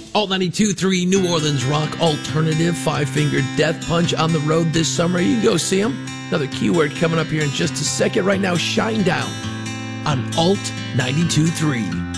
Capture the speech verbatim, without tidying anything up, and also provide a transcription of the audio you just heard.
Alt ninety-two point three New Orleans rock alternative, Five Finger Death Punch on the road this summer. You can go see them. Another keyword coming up here in just a second. Right now, Shinedown on Alt ninety-two point three.